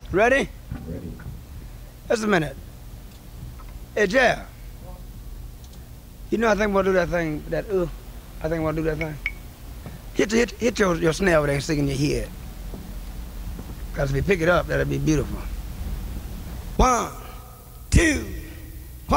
Ready? Ready. Just a minute. Hey, Jeff. You know I think we'll do that thing, I think we'll do that thing. Hit your snare over there and stick in your head. Because if you pick it up, that'll be beautiful. 1,